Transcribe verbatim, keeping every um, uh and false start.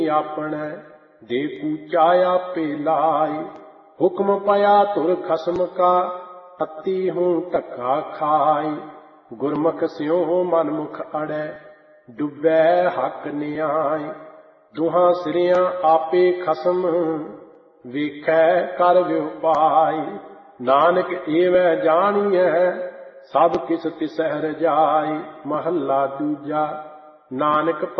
ਆਪਣੈ ਦੇ ਕੂਚਾ ਆਪੇ ਲਾਇ। ਹੁਕਮ ਪਿਆ ਧੁਰ ਖਸਮ ਕਾ ਅਤੀ ਹੂੰ ਢੱਕਾ ਖਾਇ। ਗੁਰਮੁਖ ਸਿਉ ਮਨਮੁਖ ਅੜੈ ਡੁੱਬੈ ਹੱਕ ਨਿਆਇ। ਦੁਹਾਂ ਸਿਰਿਆਂ ਆਪੇ ਖਸਮ ਵੇਖੈ ਕਰ ਵਿਉਪਾਇ। ਨਾਨਕ ਏਵੈ ਜਾਣੀਐ ਸਭ ਕਿਸ ਤਿਸਹਿ ਰਜਾਇ। ਮਹੱਲਾ ਦੂਜਾ। ਨਾਨਕ